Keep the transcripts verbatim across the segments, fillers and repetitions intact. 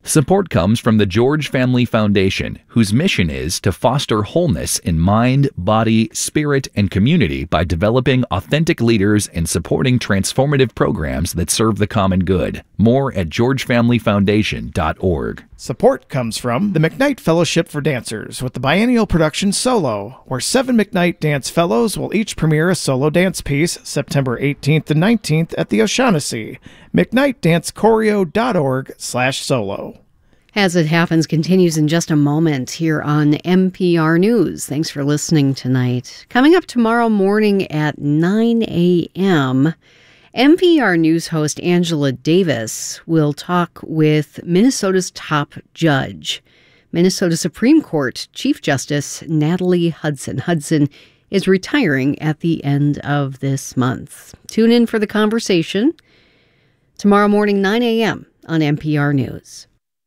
Support comes from the George Family Foundation, whose mission is to foster wholeness in mind, body, spirit, and community by developing authentic leaders and supporting transformative programs that serve the common good. More at george family foundation dot org. Support comes from the McKnight Fellowship for Dancers with the biennial production Solo, where seven McKnight Dance Fellows will each premiere a solo dance piece September eighteenth and nineteenth at the O'Shaughnessy. mcknight dance choreo dot org slash solo. As It Happens continues in just a moment here on N P R News. Thanks for listening tonight. Coming up tomorrow morning at nine a.m., N P R News host Angela Davis will talk with Minnesota's top judge, Minnesota Supreme Court Chief Justice Natalie Hudson. Hudson is retiring at the end of this month. Tune in for the conversation tomorrow morning, nine a.m. on N P R News.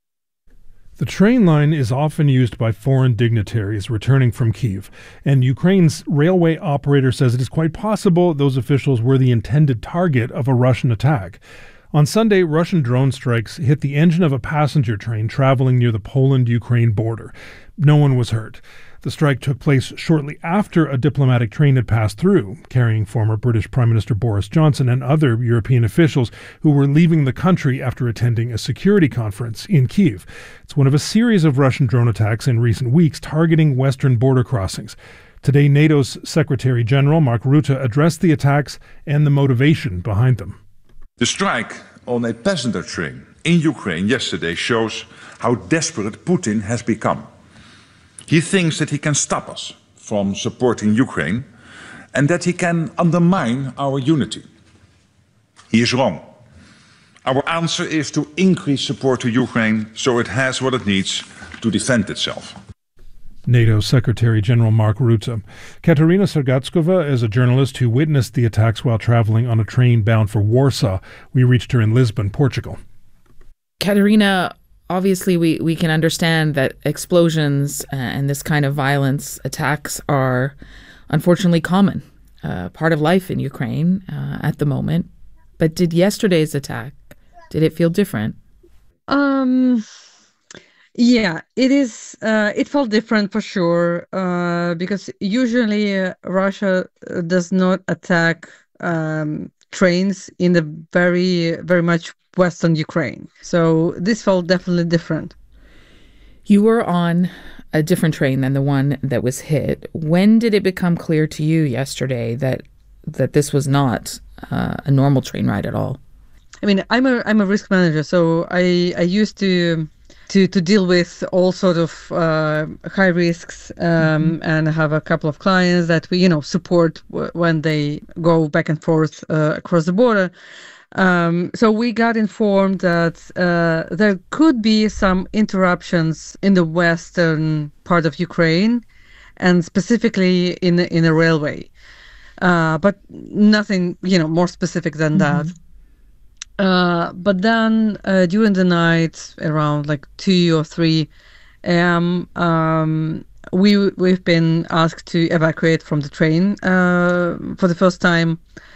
The train line is often used by foreign dignitaries returning from Kyiv, and Ukraine's railway operator says it is quite possible those officials were the intended target of a Russian attack. On Sunday, Russian drone strikes hit the engine of a passenger train traveling near the Poland-Ukraine border. No one was hurt. The strike took place shortly after a diplomatic train had passed through, carrying former British Prime Minister Boris Johnson and other European officials who were leaving the country after attending a security conference in Kyiv. It's one of a series of Russian drone attacks in recent weeks targeting western border crossings. Today, NATO's Secretary General Mark Rutte addressed the attacks and the motivation behind them. The strike on a passenger train in Ukraine yesterday shows how desperate Putin has become. He thinks that he can stop us from supporting Ukraine and that he can undermine our unity. He is wrong. Our answer is to increase support to Ukraine so it has what it needs to defend itself. NATO Secretary General Mark Rutte. Katerina Sergatskova is a journalist who witnessed the attacks while traveling on a train bound for Warsaw. We reached her in Lisbon, Portugal. Katerina, obviously, we, we can understand that explosions and this kind of violence, attacks, are unfortunately common, uh, part of life in Ukraine uh, at the moment. But did yesterday's attack, did it feel different? Um, yeah, it is. Uh, it felt different for sure, uh, because usually uh, Russia does not attack um, trains in the very, very much western Ukraine. So this felt definitely different. You were on a different train than the one that was hit. When did it become clear to you yesterday that that this was not uh, a normal train ride at all? I mean, I'm a I'm a risk manager, so I I used to to to deal with all sort of uh, high risks, um, mm-hmm. and have a couple of clients that we you know support w- when they go back and forth uh, across the border. Um, so we got informed that uh, there could be some interruptions in the western part of Ukraine, and specifically in the, in a railway, uh, but nothing you know more specific than mm-hmm. that. Uh, but then uh, during the night, around like two or three a.m., um, we we've been asked to evacuate from the train uh, for the first time.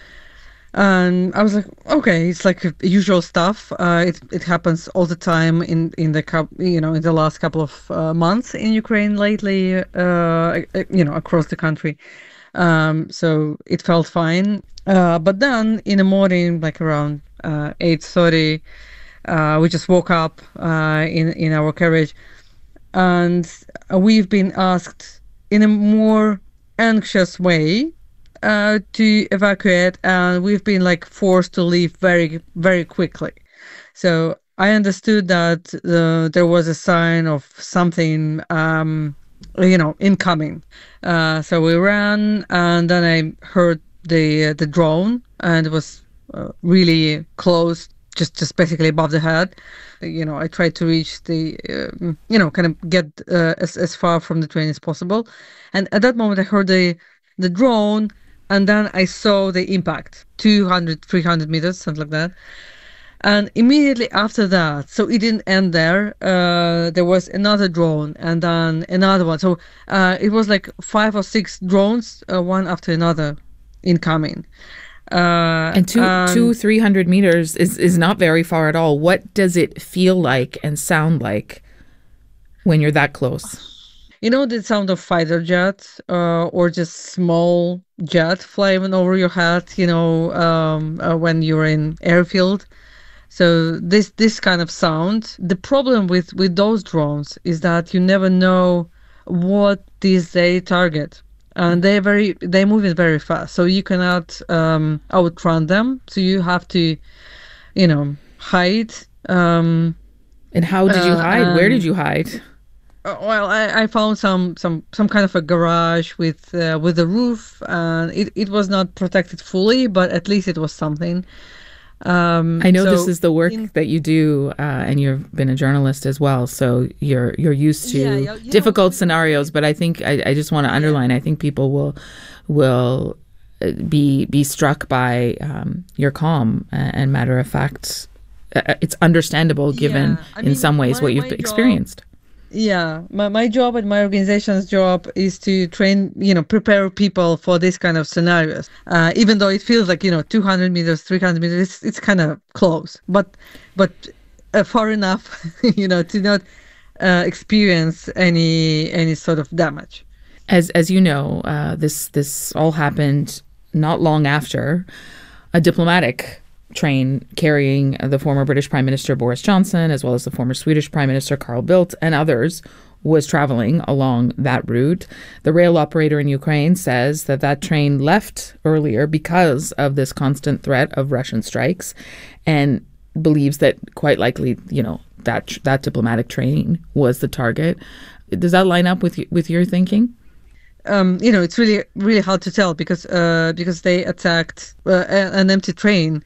And I was like, okay, it's like usual stuff. Uh, it it happens all the time in in the you know in the last couple of uh, months in Ukraine lately. Uh, you know across the country. Um, so it felt fine. Uh, but then in the morning, like around uh, eight thirty, uh, we just woke up uh, in in our carriage, and we've been asked in a more anxious way uh, to evacuate, and we've been like forced to leave very very quickly. So I understood that uh, there was a sign of something, um, you know, incoming. Uh, so we ran, and then I heard the uh, the drone, and it was uh, really close, just just basically above the head. You know, I tried to reach the, uh, you know, kind of get uh, as as far from the train as possible. And at that moment, I heard the the drone, and then I saw the impact, two hundred, three hundred meters, something like that. And immediately after that, so it didn't end there. Uh, there was another drone, and then another one. So uh, it was like five or six drones, uh, one after another, incoming. Uh, And two, um, two, three hundred meters is, is not very far at all. What does it feel like and sound like when you're that close? You know the sound of fighter jet, uh, or just small jet flying over your head. You know, um, uh, when you're in airfield. So this this kind of sound. The problem with with those drones is that you never know what these they target, and they very they move it very fast. So you cannot um, outrun them. So you have to, you know, hide. Um, And how did you Uh, hide? Where did um, you hide? Uh, Well, I, I found some, some, some kind of a garage with uh, with a roof, and it, it was not protected fully, but at least it was something. Um, I know so this is the work in- that you do, uh, and you've been a journalist as well, so you're you're used to Yeah, yeah, you difficult know, scenarios. But I think I, I just want to underline. I think people will will uh, be be struck by um, your calm and matter of fact. Uh, it's understandable given Yeah, I in mean, some ways my- what you've my job- experienced. Yeah, my, my job and my organization's job is to train, you know, prepare people for this kind of scenarios. Uh, even though it feels like, you know, two hundred meters, three hundred meters, it's, it's kind of close, but but uh, far enough, you know, to not uh, experience any any sort of damage. As as you know, uh, this this all happened not long after a diplomatic train carrying the former British Prime Minister Boris Johnson, as well as the former Swedish Prime Minister Carl Bildt and others, was traveling along that route. The rail operator in Ukraine says that that train left earlier because of this constant threat of Russian strikes, and believes that quite likely, you know, that that diplomatic train was the target. Does that line up with with your thinking? Um, you know, it's really really hard to tell because uh, because they attacked uh, an empty train.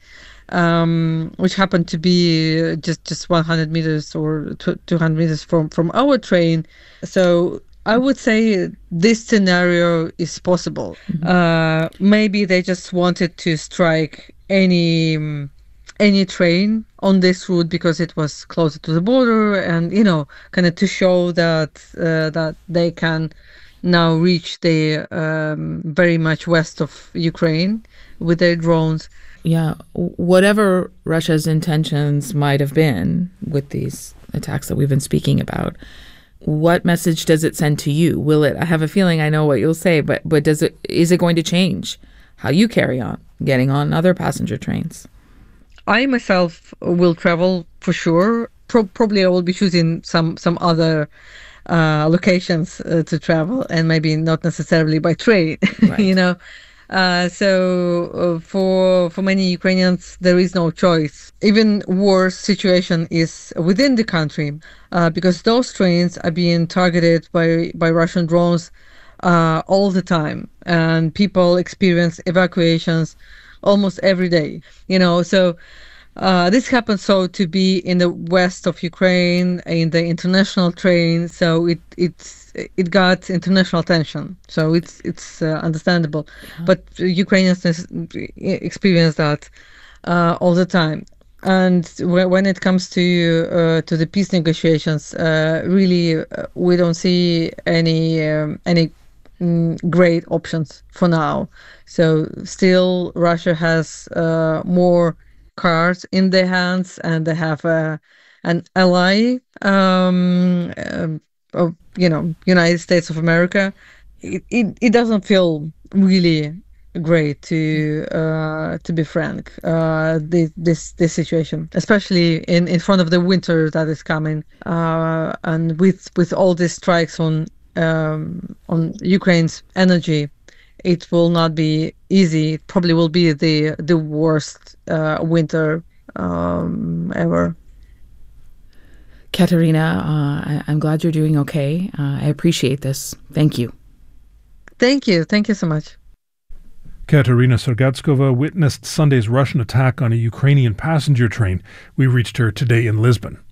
Um, which happened to be just, just one hundred meters or two hundred meters from, from our train. So I would say this scenario is possible. Mm-hmm. Uh, maybe they just wanted to strike any any train on this route because it was closer to the border, and you know, kind of to show that uh, that they can now reach the um, very much west of Ukraine with their drones. Yeah, whatever Russia's intentions might have been with these attacks that we've been speaking about, what message does it send to you? Will it, I have a feeling I know what you'll say, but but does it, is it going to change how you carry on getting on other passenger trains? I myself will travel for sure. Pro- probably I will be choosing some, some other uh, locations uh, to travel, and maybe not necessarily by train, right. you know. Uh, so uh, for for many Ukrainians, there is no choice. Even worse situation is within the country, uh, because those trains are being targeted by, by Russian drones uh, all the time, and people experience evacuations almost every day. You know, so uh, this happens so to be in the west of Ukraine, in the international train. So it it's. It got international attention, so it's it's uh, understandable. Yeah. But Ukrainians experience that uh, all the time. And w- when it comes to uh, to the peace negotiations, uh, really uh, we don't see any um, any mm, great options for now. So still, Russia has uh, more cards in their hands, and they have uh, an ally. Um, um, of you know United States of America. It, it it doesn't feel really great to uh to be frank uh this this this situation, especially in in front of the winter that is coming, uh and with with all these strikes on um on Ukraine's energy. It will not be easy. It probably will be the the worst uh winter um ever. Katerina, uh, I'm glad you're doing okay. Uh, I appreciate this. Thank you. Thank you. Thank you so much. Katerina Sergatskova witnessed Sunday's Russian attack on a Ukrainian passenger train. We reached her today in Lisbon.